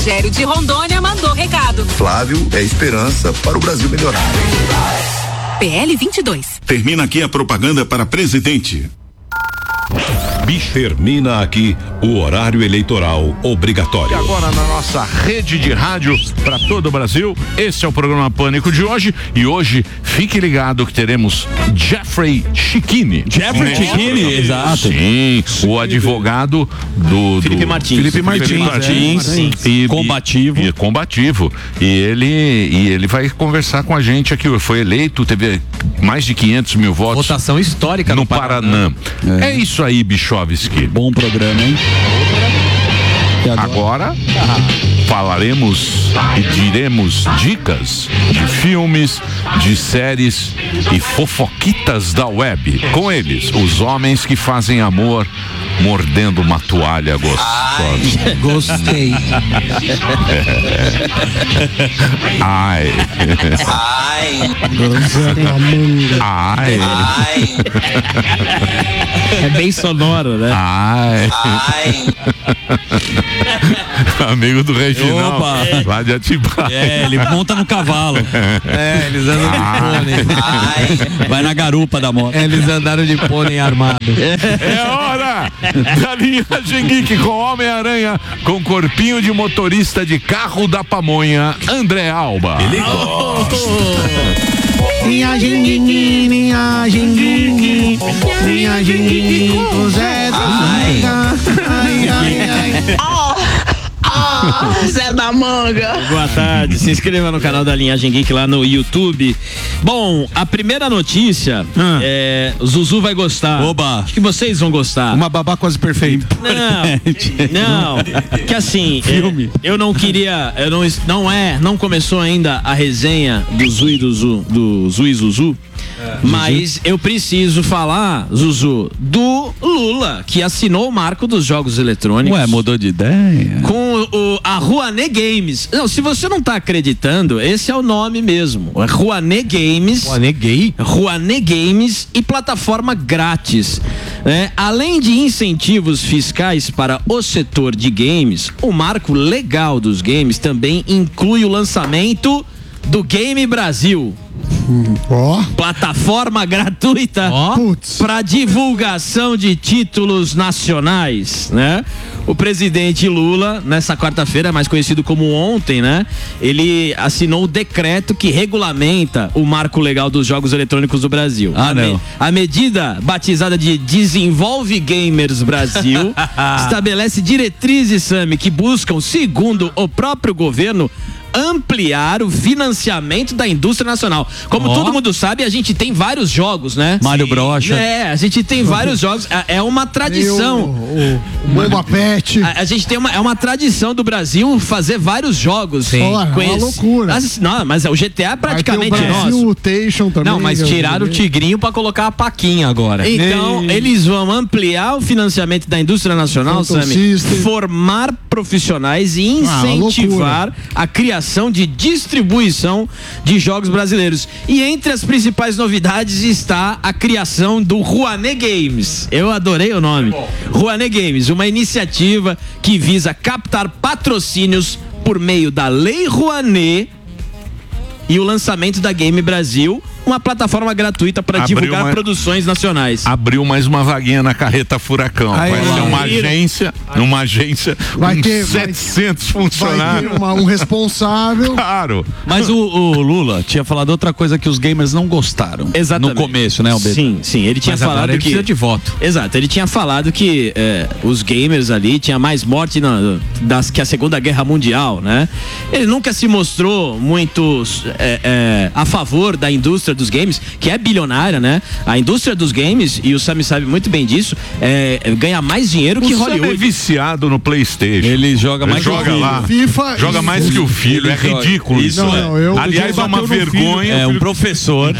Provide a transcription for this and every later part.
Rogério de Rondônia mandou recado. Flávio é esperança para o Brasil melhorar. PL 22. Termina aqui a propaganda para presidente. Termina aqui o horário eleitoral obrigatório. E agora na nossa rede de rádio para todo o Brasil, esse é o programa Pânico de hoje. E hoje, fique ligado que teremos Jeffrey Cicchini. Exato. Sim, o advogado do Felipe Martins. Sim. Combativo. E ele vai conversar com a gente aqui. Foi eleito, teve mais de 500 mil votos. Votação histórica no Paraná. É isso aí, Bichovski. Bom programa, hein? Agora falaremos e diremos dicas de filmes, de séries e fofoquitas da web. Com eles, os homens que fazem amor mordendo uma toalha gostosa. Gostei. Ai. É bem sonoro, né? Ai. Amigo do Reginaldo, lá de Atibaia. Ele monta no cavalo. Eles andam de pônei. Vai na garupa da moto. Eles andaram de pônei armado. É hora da Linhagem Geek com Homem-Aranha com corpinho de motorista de carro da pamonha, André Alba. Ele gosta. Linhagem Geek, Linhagem Geek, Linhagem Geek com Zé da Manga. Zé da Manga. Boa tarde, se inscreva no canal da Linhagem Geek lá no YouTube. Bom, a primeira notícia é Zuzu vai gostar. Oba. Acho que vocês vão gostar. Uma babá quase perfeita. Não, que assim, filme. Eu não queria, não começou ainda a resenha do Zu e Zuzu. Mas eu preciso falar, Zuzu, do Lula, que assinou o marco dos jogos eletrônicos. Ué, mudou de ideia? Com a Rouanet Games. Não, se você não tá acreditando, esse é o nome mesmo. É Rouanet Games. Rouanet Games e plataforma grátis. Além de incentivos fiscais para o setor de games, o marco legal dos games também inclui o lançamento do Game Brasil. Plataforma gratuita para divulgação de títulos nacionais, né? O presidente Lula, nessa quarta-feira, mais conhecido como ontem, né? Ele assinou o decreto que regulamenta o marco legal dos jogos eletrônicos do Brasil. A medida, batizada de Desenvolve Gamers Brasil, estabelece diretrizes, Sami, que buscam, segundo o próprio governo, ampliar o financiamento da indústria nacional. Como todo mundo sabe, a gente tem vários jogos, né? Mario Brocha. A gente tem vários jogos. É uma tradição. O Bomba Pet. A gente tem uma tradição do Brasil fazer vários jogos. Sim. É uma loucura. Não, mas o GTA é praticamente nosso. Também, não, mas tiraram o Tigrinho pra colocar a Paquinha agora. Então, eles vão ampliar o financiamento da indústria nacional, Sami, formar profissionais e incentivar a criação de distribuição de jogos brasileiros. E entre as principais novidades está a criação do Rouanet Games. Eu adorei o nome. Rouanet Games, uma iniciativa que visa captar patrocínios por meio da Lei Rouanet e o lançamento da Game Brasil, uma plataforma gratuita para divulgar produções nacionais. Abriu mais uma vaguinha na carreta furacão. Vai ser uma agência vai com ter 700 funcionários. Vai ter um responsável. Claro. Mas o Lula tinha falado outra coisa que os gamers não gostaram. Exatamente. No começo, né, Alberto? Sim. Ele tinha falado que precisa de voto. Exato. Ele tinha falado que os gamers ali tinha mais morte que a Segunda Guerra Mundial, né? Ele nunca se mostrou muito a favor da indústria dos games, que é bilionária, né? A indústria dos games, e o Sami sabe muito bem disso, ganha mais dinheiro que Hollywood. O Sami é viciado no PlayStation. Ele joga mais que o filho. Lá. FIFA joga mais que o filho. É ridículo isso. Aliás, é uma vergonha. É um professor.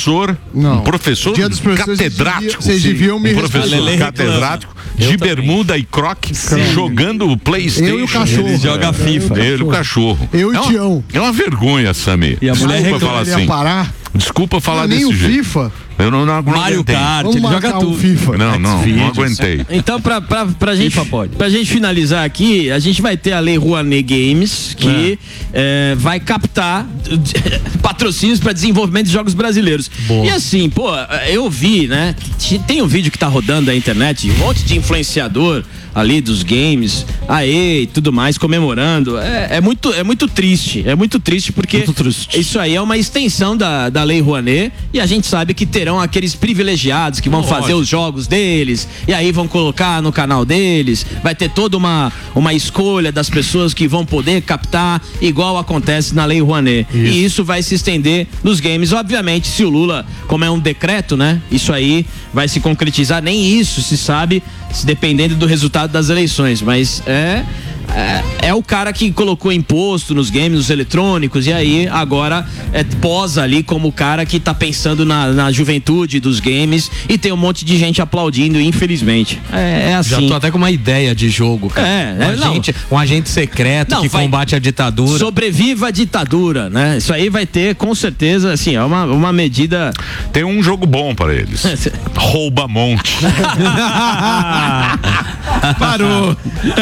Um professor catedrático. Vocês deviam me responder. Catedrático de bermuda e croque jogando o PlayStation. Eu e o cachorro. Ele joga FIFA. Ele e o cachorro. Eu e o Tião. É uma vergonha, Sami. E a mulher fala assim. Desculpa falar nem desse o jeito. FIFA. Eu não aguentei. Mario Kart, Vamos ele joga marcar tudo. o FIFA. Não aguentei. Então, pra gente, FIFA pode. pra gente finalizar aqui, a gente vai ter a Lei Rouanet Games, que vai captar patrocínios para desenvolvimento de jogos brasileiros. Boa. E assim, pô, eu vi, né? Tem um vídeo que tá rodando na internet, um monte de influenciador ali dos games, e tudo mais, comemorando. É muito triste. É muito triste porque isso aí é uma extensão da Lei Rouanet, e a gente sabe que terão aqueles privilegiados que vão fazer os jogos deles, e aí vão colocar no canal deles, vai ter toda uma escolha das pessoas que vão poder captar, igual acontece na Lei Rouanet. E isso vai se estender nos games. Obviamente, se o Lula, como é um decreto, né? Isso aí vai se concretizar, nem isso se sabe, dependendo do resultado das eleições, mas é o cara que colocou imposto nos games, nos eletrônicos, e aí agora posa ali como o cara que tá pensando na juventude dos games, e tem um monte de gente aplaudindo, infelizmente. É assim. Já tô até com uma ideia de jogo, cara. Um agente secreto que combate a ditadura. Sobreviva a ditadura, né? Isso aí vai ter, com certeza, assim, é uma medida. Tem um jogo bom para eles. Rouba-monte. Parou.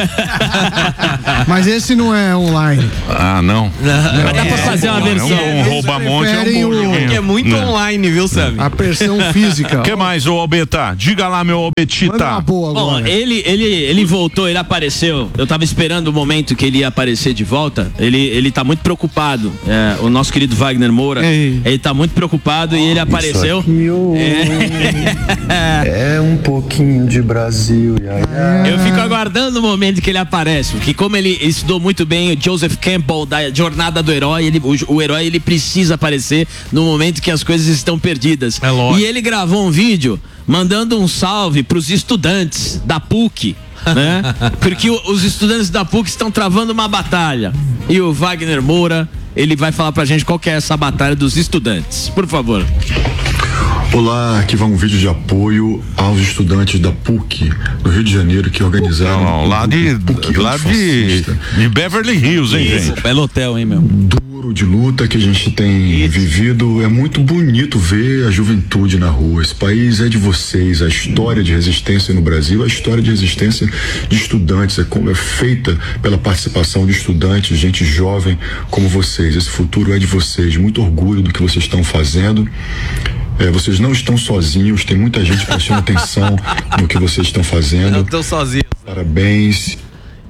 Mas esse não é online. Ah, não. Mas dá pra fazer uma versão. Um rouba-monte é um bom joguinho. É muito online, viu, Sam? A versão física. O que mais, ô Albeta? Diga lá, meu Albetita. Manda uma boa agora. Bom, ele voltou, ele apareceu. Eu tava esperando o momento que ele ia aparecer de volta. Ele tá muito preocupado. O nosso querido Wagner Moura. Ele tá muito preocupado e ele apareceu. É um pouquinho de Brasil. Eu fico aguardando o momento que ele aparece, porque como ele estudou muito bem o Joseph Campbell da Jornada do Herói, o herói ele precisa aparecer no momento que as coisas estão perdidas. É lógico. E ele gravou um vídeo mandando um salve pros estudantes da PUC, né? Porque os estudantes da PUC estão travando uma batalha. E o Wagner Moura, ele vai falar pra gente qual que é essa batalha dos estudantes. Por favor. Olá, aqui vai um vídeo de apoio aos estudantes da PUC do Rio de Janeiro que organizaram lá de Beverly Hills, hein, gente? Belo hotel, hein, meu? Duro de luta que a gente tem vivido. É muito bonito ver a juventude na rua. Esse país é de vocês. A história de resistência no Brasil, a história de resistência de estudantes, como é feita pela participação de estudantes, gente jovem como vocês. Esse futuro é de vocês. Muito orgulho do que vocês estão fazendo. Vocês não estão sozinhos, tem muita gente prestando atenção no que vocês estão fazendo. Não estão sozinhos. Parabéns.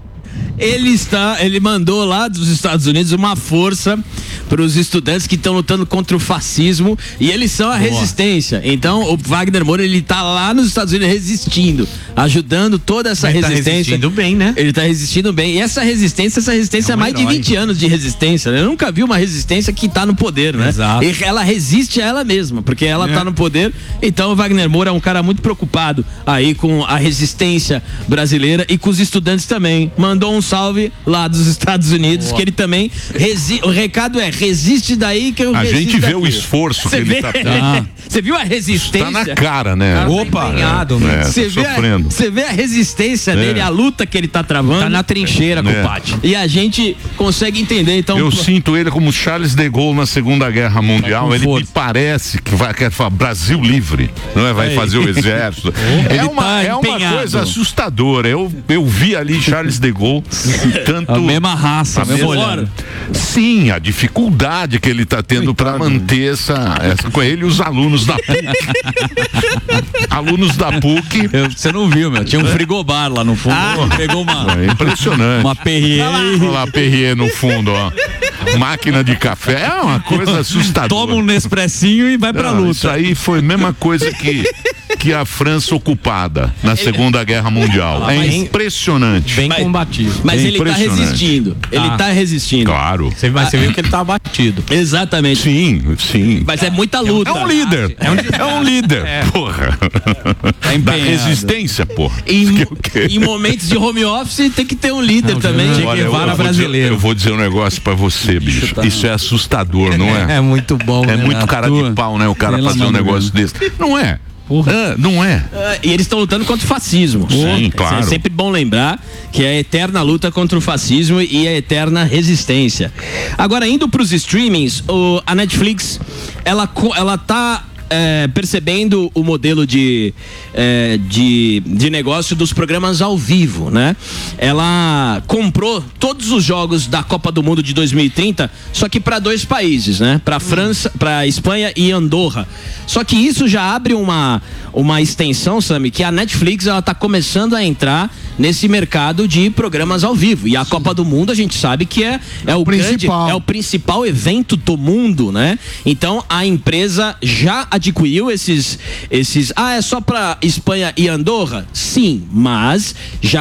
Ele mandou lá dos Estados Unidos uma força para os estudantes que estão lutando contra o fascismo, e eles são a resistência. Então o Wagner Moura, ele tá lá nos Estados Unidos resistindo, ajudando toda essa resistência. Tá resistindo bem, né? Ele tá resistindo bem. E essa resistência é mais de 20 anos de resistência, né? Eu nunca vi uma resistência que tá no poder, né? Exato. E ela resiste a ela mesma, porque ela tá no poder. Então o Wagner Moura é um cara muito preocupado aí com a resistência brasileira e com os estudantes também. Mandou um salve lá dos Estados Unidos, que ele também o recado é: resiste daí que eu A resisto gente vê daqui. o esforço que ele tá tendo. Você viu a resistência? Tá na cara, né? Opa! Você vê a resistência dele, a luta que ele tá travando. Tá na trincheira, compadre. E a gente consegue entender, então. Eu sinto ele como Charles de Gaulle na Segunda Guerra Mundial. Ele me parece que quer falar Brasil livre, não é? Vai fazer o exército. É uma coisa assustadora. Eu vi ali Charles de Gaulle, tanto a mesma raça, mesmo olhar. Sim, a dificuldade que ele tá tendo para manter essa com ele e os alunos da PUC. Alunos da PUC. Você não viu, meu? Tinha um frigobar lá no fundo. Pegou uma. É impressionante. Uma Perrier. Olha lá, Perrier no fundo, ó. Máquina de café é uma coisa assustadora. Toma um Nespressinho e vai pra luta. Isso aí foi a mesma coisa que a França ocupada na Segunda Guerra Mundial. É impressionante. Bem combatido. Mas ele tá resistindo. Ele tá resistindo. Claro. Você viu que ele tá abatido. Exatamente. Sim. Mas é muita luta. É um líder. É um líder. Porra. Da resistência, porra. Em momentos de home office tem que ter um líder também. Olha, eu vou dizer um negócio pra você, bicho. Isso é assustador, não é? É muito bom, É muito cara de pau, né? O cara fazer um negócio desse. Não é. Não é? E eles estão lutando contra o fascismo. Sim, claro. É sempre bom lembrar que é a eterna luta contra o fascismo e a eterna resistência. Agora, indo para os streamings, a Netflix, ela tá percebendo o modelo de negócio dos programas ao vivo, né? Ela comprou todos os jogos da Copa do Mundo de 2030, só que para 2 países, né? Para França, para Espanha e Andorra. Só que isso já abre uma extensão, Sami, que a Netflix ela tá começando a entrar nesse mercado de programas ao vivo. E a Copa do Mundo a gente sabe que é o principal evento do mundo, né? Então a empresa já adquiriu esses é só para Espanha e Andorra? Sim, mas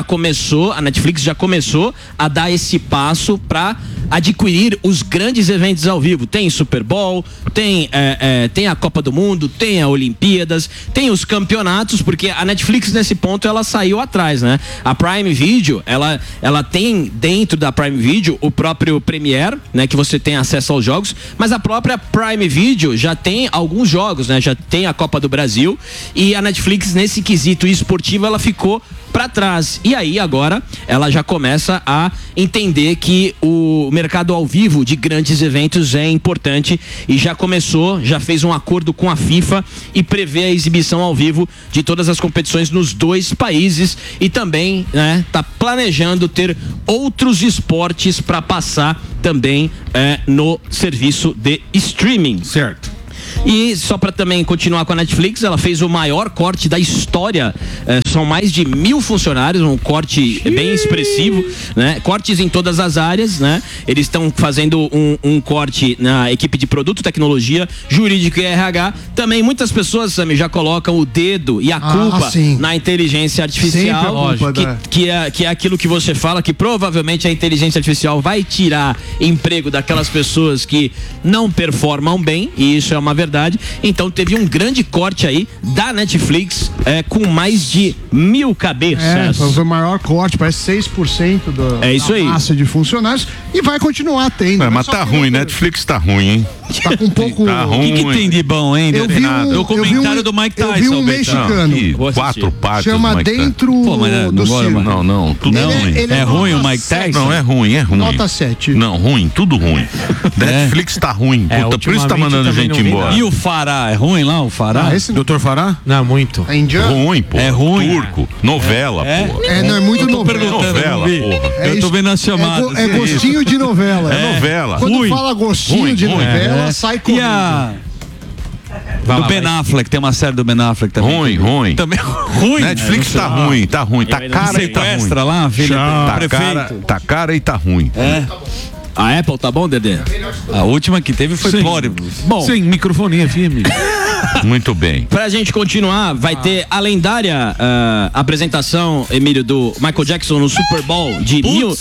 a Netflix já começou a dar esse passo para adquirir os grandes eventos ao vivo. Tem Super Bowl, tem a Copa do Mundo, tem a Olimpíadas, tem os campeonatos, porque a Netflix nesse ponto ela saiu atrás, né? A Prime Video, ela tem dentro da Prime Video o próprio Premiere, né? Que você tem acesso aos jogos, mas a própria Prime Video já tem alguns jogos, né? Já tem a Copa do Brasil, e a Netflix nesse quesito esportivo ela ficou para trás. E aí agora ela já começa a entender que o mercado ao vivo de grandes eventos é importante e já fez um acordo com a FIFA e prevê a exibição ao vivo de todas as competições nos 2 países e também, né, tá planejando ter outros esportes para passar também no serviço de streaming. Certo. E só para também continuar com a Netflix, ela fez o maior corte da história. São mais de 1.000 funcionários, um corte bem expressivo, né? Cortes em todas as áreas, né? Eles estão fazendo um corte na equipe de produto, tecnologia, jurídico e RH. Também muitas pessoas, Sami, já colocam o dedo e a culpa na inteligência artificial, que é aquilo que você fala, que provavelmente a inteligência artificial vai tirar emprego daquelas pessoas que não performam bem, e isso é uma verdade. Então teve um grande corte aí da Netflix com mais de 1.000 cabeças. Foi o maior corte, parece 6% da massa de funcionários, e vai continuar tendo. Mas tá ruim, Netflix tá ruim, hein? Tá com um pouco... Tá ruim. O que tem de bom, hein? Documentário do Mike Tyson. Eu vi um mexicano. 4 partes. Chama Dentro do Circo. Não, tudo ruim. É ruim o Mike Tyson? Não, é ruim. Nota 7. Não, ruim, tudo ruim. Netflix tá ruim. Puta, por isso tá mandando gente embora. E o Fará, é ruim lá o Fará? Dr. Fará? Não, muito. É indiano? Ruim, pô. É ruim. Turco. Novela, pô. Não é muito novela. Novela, porra. Eu tô vendo as chamadas. É gostinho de novela. É novela. Quando fala gostinho de novela, sai com... E a... Do Ben Affleck, tem uma série do Ben Affleck também. Ruim. Também ruim. Netflix tá ruim. Tá cara e tá ruim. Sequestra lá, filho do prefeito. Tá cara e tá ruim. A Apple tá bom, Dedê? A última que teve foi Pluribus. Bom, sim, microfonia firme. Muito bem. Pra gente continuar, vai ter a lendária apresentação, Emílio, do Michael Jackson no Super Bowl de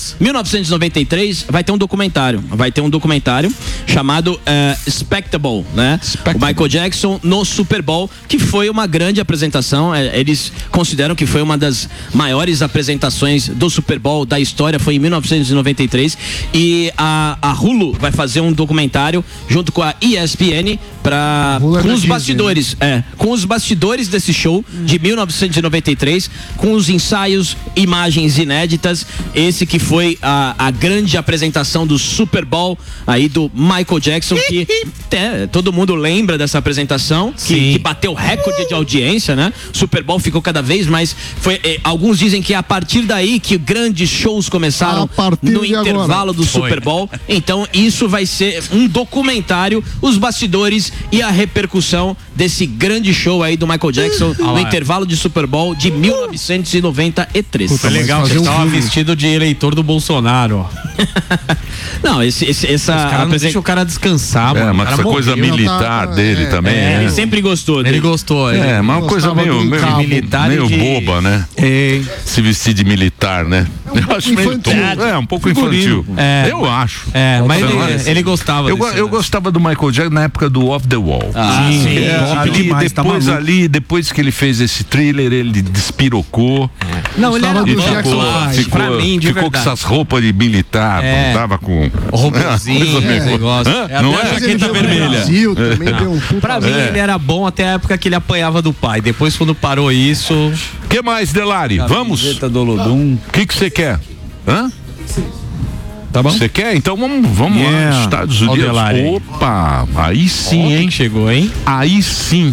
1993. Vai ter um documentário chamado Spectacle, né? O Michael Jackson no Super Bowl, que foi uma grande apresentação. Eles consideram que foi uma das maiores apresentações do Super Bowl da história. Foi em 1993. E a Hulu vai fazer um documentário junto com a ESPN com os bastidores, com os bastidores desse show de 1993, com os ensaios, imagens inéditas. Esse que foi a grande apresentação do Super Bowl aí do Michael Jackson, que todo mundo lembra dessa apresentação, que bateu recorde de audiência, né? Super Bowl ficou cada vez mais, alguns dizem que é a partir daí que grandes shows começaram no intervalo do Super Bowl. Então isso vai ser um documentário, os bastidores e a repercussão desse grande show aí do Michael Jackson no intervalo de Super Bowl de 1993. Foi legal, você estava vestido de eleitor do Bolsonaro, ó. Não, essa não deixa o cara descansar, mano. Mas essa coisa militar dele também. Ele sempre gostou dele. Ele gostou. Mas uma coisa meio militar, meio boba, né? Se vestir de militar, né? Eu acho meio um pouco infantil. Eu acho. Mas ele gostava. Eu gostava do Michael Jackson na época do Off the Wall. depois que ele fez esse thriller, ele despirocou. Não, ele era ficou com essas roupas de militar, tava com roupazinho, negócio. Não é? Jaqueta vermelha. Brasil, também deu um pra mim, ele era bom até a época que ele apanhava do pai. Depois, quando parou isso... O que mais, Delari? Vamos? O que você quer? Hã? Tá bom? Você quer? Então vamos lá, Estados Unidos. Opa, aí sim, hein? Chegou, hein? Aí sim.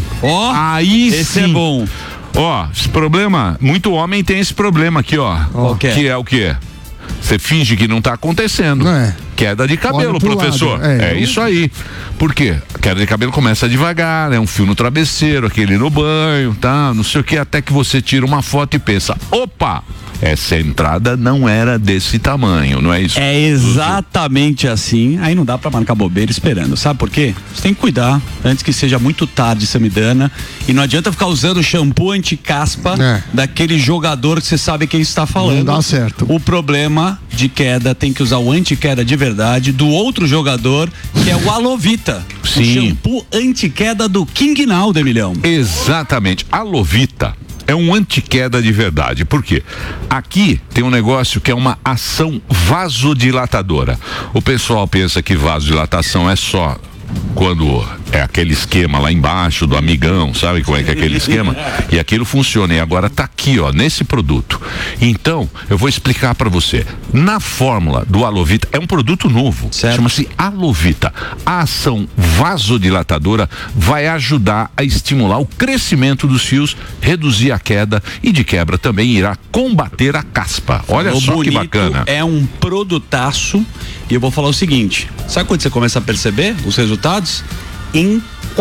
Aí sim. Esse é bom. Esse problema, muito homem tem esse problema aqui, que é o quê? Você finge que não tá acontecendo. Queda de cabelo, professor. É isso aí. Por quê? Queda de cabelo começa devagar, um fio no travesseiro, aquele no banho, tá? Não sei o que, até que você tira uma foto e pensa, opa, essa entrada não era desse tamanho, não é isso? É exatamente assim. Aí não dá pra marcar bobeira esperando. Sabe por quê? Você tem que cuidar antes que seja muito tarde, Samidana. E não adianta ficar usando shampoo anti-caspa daquele jogador que você sabe quem está falando. Não dá certo. O problema de queda tem que usar o anti-queda de verdade do outro jogador, que é o Alovita. Sim. O shampoo anti-queda do King Now, Demilhão. Exatamente. Alovita é um anti-queda de verdade. Por quê? Aqui tem um negócio que é uma ação vasodilatadora. O pessoal pensa que vasodilatação é só quando é aquele esquema lá embaixo do amigão, sabe como é que é aquele esquema? E aquilo funciona, e agora tá aqui, nesse produto. Então, eu vou explicar para você. Na fórmula do Alovita, é um produto novo, chama-se Alovita. A ação vasodilatadora vai ajudar a estimular o crescimento dos fios, reduzir a queda e de quebra também irá combater a caspa. Olha só que bacana. É um produtaço, e eu vou falar o seguinte, sabe quando você começa a perceber os resultados? Em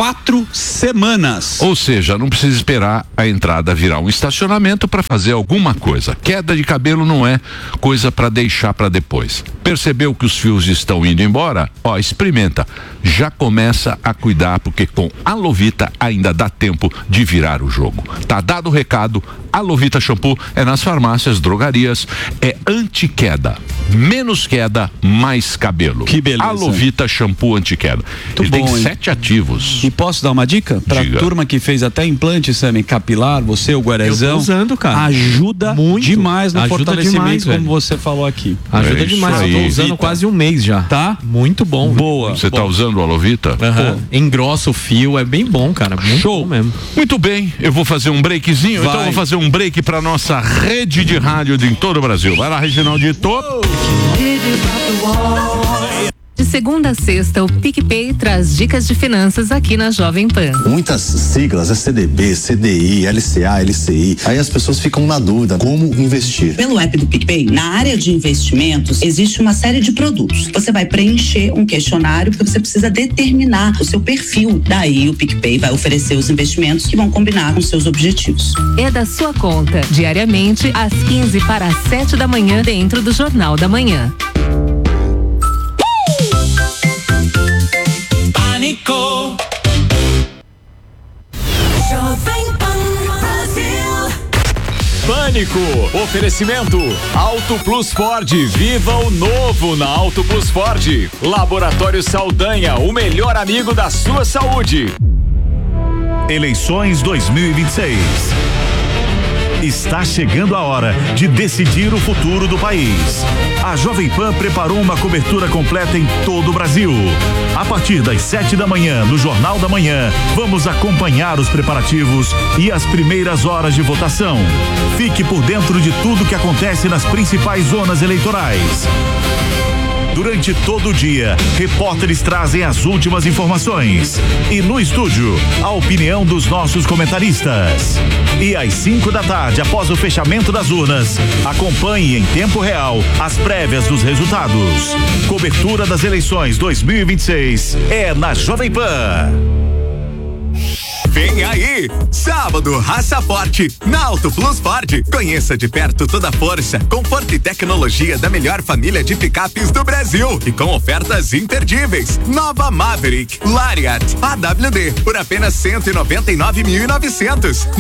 4 semanas. Ou seja, não precisa esperar a entrada virar um estacionamento para fazer alguma coisa. Queda de cabelo não é coisa para deixar para depois. Percebeu que os fios estão indo embora? Experimenta. Já começa a cuidar, porque com Alovita ainda dá tempo de virar o jogo. Tá dado o recado. Alovita Shampoo é nas farmácias, drogarias, é anti-queda. Menos queda, mais cabelo. Que beleza. Alovita Shampoo anti-queda. Ele tem 7 ativos. E posso dar uma dica? Pra turma que fez até implante, Sammy, capilar, você, o Guarezão. Eu tô usando, cara. Ajuda muito demais no fortalecimento, demais, como você falou aqui. Ajuda demais. Eu tô usando quase um mês já. Tá? Muito bom. Boa. Você tá usando o Alovita? Engrossa o fio, é bem bom, cara. Muito show bom mesmo. Muito bem, eu vou fazer um breakzinho. Então eu vou fazer um break pra nossa rede de rádio em todo o Brasil. Vai lá, Reginaldito. De segunda a sexta, o PicPay traz dicas de finanças aqui na Jovem Pan. Muitas siglas, CDB, CDI, LCA, LCI. Aí as pessoas ficam na dúvida como investir. Pelo app do PicPay, na área de investimentos, existe uma série de produtos. Você vai preencher um questionário porque você precisa determinar o seu perfil. Daí o PicPay vai oferecer os investimentos que vão combinar com seus objetivos. É da sua conta, diariamente, às 15 para as 7 da manhã, dentro do Jornal da Manhã. Pânico. Pânico, oferecimento Auto Plus Ford, viva o novo na Auto Plus Ford. Laboratório Saldanha, o melhor amigo da sua saúde. Eleições 2026. Está chegando a hora de decidir o futuro do país. A Jovem Pan preparou uma cobertura completa em todo o Brasil. A partir das 7 da manhã, no Jornal da Manhã, vamos acompanhar os preparativos e as primeiras horas de votação. Fique por dentro de tudo que acontece nas principais zonas eleitorais. Durante todo o dia, repórteres trazem as últimas informações. E no estúdio, a opinião dos nossos comentaristas. E às 5 da tarde, após o fechamento das urnas, acompanhe em tempo real as prévias dos resultados. Cobertura das eleições 2026 é na Jovem Pan. Vem aí, sábado, raça forte, na Auto Plus Ford. Conheça de perto toda a força, conforto e tecnologia da melhor família de picapes do Brasil. E com ofertas imperdíveis. Nova Maverick, Lariat, AWD, por apenas 199.900.